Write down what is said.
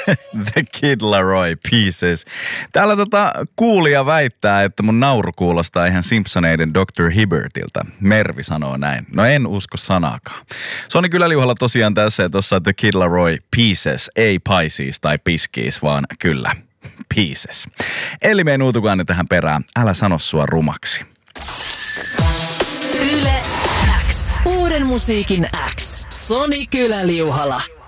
The Kid Laroi Pieces. Täällä kuulija väittää, että mun nauru kuulostaa ihan Simpsoneiden Dr. Hibbertiltä. Mervi sanoo näin. No en usko sanaakaan. Soni Kyläliuhalla tosiaan tässä ja tossa The Kid Laroi Pieces. Ei Pisces tai Piskies, vaan kyllä Pieces. Eli me nuutukaan tähän perään. Älä sano sua rumaksi. Yle X. Uuden musiikin X. Soni Kyläliuhala.